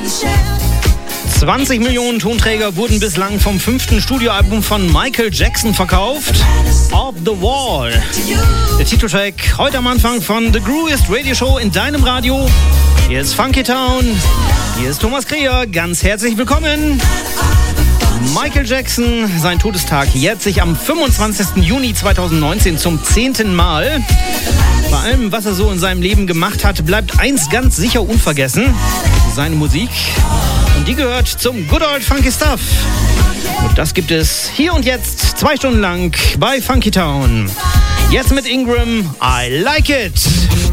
20 Millionen Tonträger wurden bislang vom 5. Studioalbum von Michael Jackson verkauft. Off the Wall. Der Titeltrack heute am Anfang von The Groovest Radio Show in deinem Radio. Hier ist Funky Town. Hier ist Thomas Kreher. Ganz herzlich willkommen. Michael Jackson, sein Todestag jährt sich am 25. Juni 2019 zum 10. Mal. Bei allem, was er so in seinem Leben gemacht hat, bleibt eins ganz sicher unvergessen: seine Musik. Und die gehört zum Good Old Funky Stuff. Und das gibt es hier und jetzt 2 Stunden lang bei Funky Town. Jetzt mit Ingram, I Like It.